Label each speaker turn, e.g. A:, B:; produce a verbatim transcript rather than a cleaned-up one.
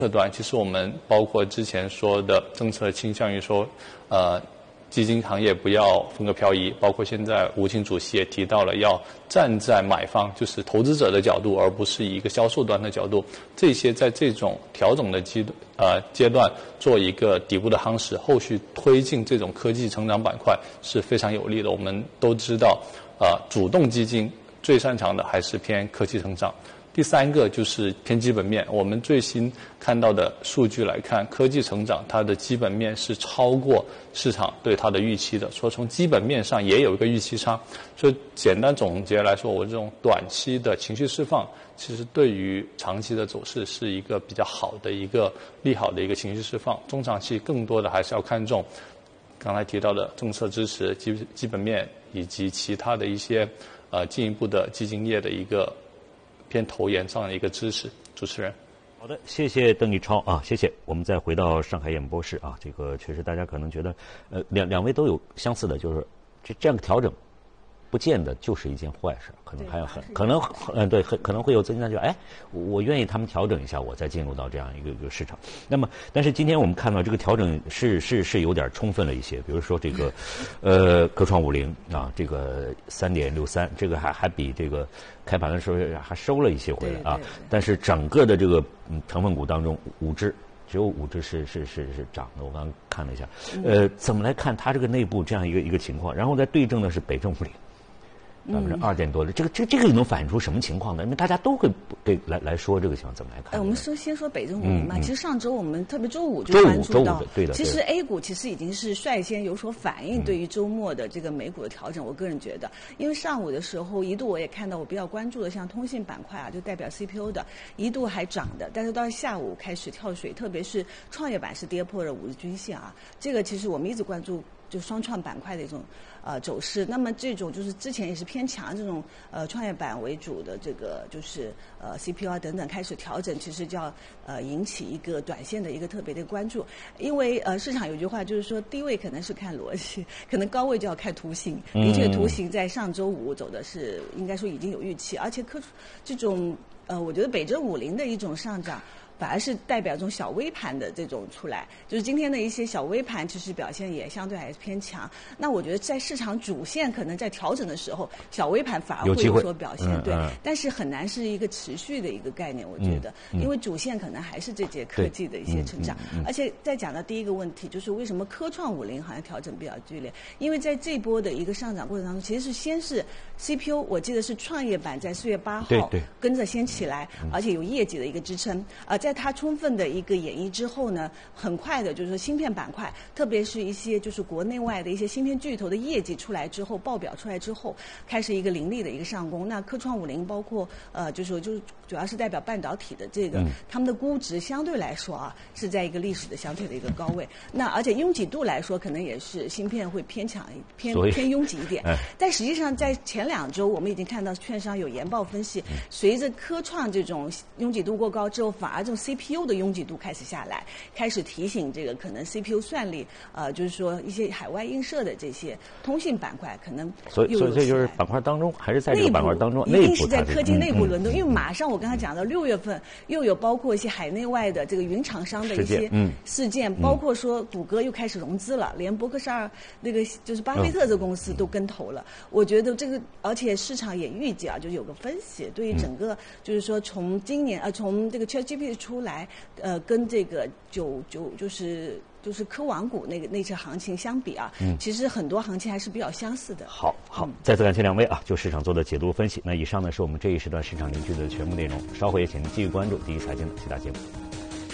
A: 策端，其实我们包括之前说的政策倾向于说，呃。基金行业不要风格漂移，包括现在吴清主席也提到了，要站在买方，就是投资者的角度，而不是以一个销售端的角度。这些在这种调整的阶呃阶段做一个底部的夯实，后续推进这种科技成长板块是非常有利的。我们都知道，呃，主动基金最擅长的还是偏科技成长。第三个就是偏基本面，我们最新看到的数据来看，科技成长它的基本面是超过市场对它的预期的，所以从基本面上也有一个预期差。所以简单总结来说，我这种短期的情绪释放，其实对于长期的走势是一个比较好的一个利好的一个情绪释放。中长期更多的还是要看重刚才提到的政策支持、基基本面以及其他的一些呃进一步的基金业的一个偏投研这样的一个支持。主持人，
B: 好的，谢谢邓立超啊，谢谢。我们再回到上海演播室啊，这个确实大家可能觉得，呃，两两位都有相似的，就是这这样的调整，不见得就是一件坏事，可能还有很可能，嗯，对，很可能会有资金就哎，我愿意他们调整一下，我再进入到这样一个一个市场。那么，但是今天我们看到这个调整是是是有点充分了一些，比如说这个，呃，科创五零啊，这个三点六三，这个还还比这个开盘的时候还收了一些回来啊。但是整个的这个嗯成分股当中，五只。只有五只是是是是涨的，我刚刚看了一下，呃，怎么来看它这个内部这样一个一个情况？然后再对正的是北证五零。百分之二点多的，这个这这个能反映出什么情况呢？因为大家都会给来来说这个情况怎么来看？
C: 哎，我们说先说北证五零嘛，
B: 嗯嗯、
C: 其实上周我们特别周五就
B: 周
C: 关注到，
B: 对的，
C: 其实 A 股其实已经是率先有所反应，对于周末的这个美股的调整，我个人觉得，因为上午的时候一度我也看到我比较关注的像通信板块啊，就代表 C P U 的，一度还涨的，但是到下午开始跳水，特别是创业板是跌破了五日均线啊，这个其实我们一直关注。就双创板块的一种呃走势，那么这种就是之前也是偏强这种呃创业板为主的这个就是呃 C P U 啊等等开始调整，其实就要呃引起一个短线的一个特别的关注，因为呃市场有句话就是说低位可能是看逻辑，可能高位就要看图形。的确，图形在上周五走的是应该说已经有预期，而且科这种呃我觉得北证五零的一种上涨。反而是代表这种小微盘的这种出来，就是今天的一些小微盘，其实表现也相对还是偏强。那我觉得在市场主线可能在调整的时候，小微盘反而会有所表现，
B: 嗯、
C: 对、
B: 嗯。
C: 但是很难是一个持续的一个概念，我觉得，
B: 嗯嗯、
C: 因为主线可能还是这些科技的一些成长。
B: 嗯嗯嗯、
C: 而且再讲到第一个问题，就是为什么科创五零好像调整比较剧烈？因为在这波的一个上涨过程当中，其实是先是 C P U， 我记得是创业板在四月八号跟着先起来，而且有业绩的一个支撑，呃，在它充分的一个演绎之后呢，很快的就是说芯片板块，特别是一些就是国内外的一些芯片巨头的业绩出来之后，报表出来之后，开始一个凌厉的一个上攻。那科创五零包括呃，就是说就是主要是代表半导体的这个，嗯、他们的估值相对来说啊，是在一个历史的相对的一个高位。那而且拥挤度来说，可能也是芯片会偏强偏偏拥挤一点。
B: 哎、
C: 但实际上在前两周，我们已经看到券商有研报分析，嗯、随着科创这种拥挤度过高之后，反而这种 C P U 的拥挤度开始下来，开始提醒这个可能 C P U 算力，呃，就是说一些海外映射的这些通信板块可能
B: 所以所以这就是板块当中还是在这个板块当中，
C: 一定是在科技内部轮动，嗯嗯、因为马上我刚才讲到六月份又有包括一些海内外的这个云厂商的一些事件，
B: 嗯、
C: 包括说谷歌又开始融资了，连伯克夏尔那个就是巴菲特这公司都跟投了。嗯、我觉得这个，而且市场也预计啊，就是有个分析，对于整个就是说从今年呃从这个 ChatGPT 出来，呃跟这个九九就是就是科网股那个那次行情相比啊，嗯，其实很多行情还是比较相似的。
B: 好，好，嗯、再次感谢两位啊，就市场做的解读分析。那以上呢是我们这一时段市场邻居的全部内容，稍后也请您继续关注第一财经的其他节目。